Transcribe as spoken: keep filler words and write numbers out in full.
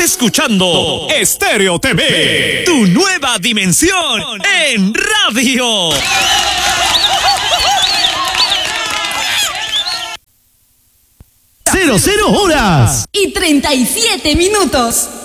escuchando Estéreo T V, tu nueva dimensión en radio. Cero, cero horas. Y treinta y siete minutos.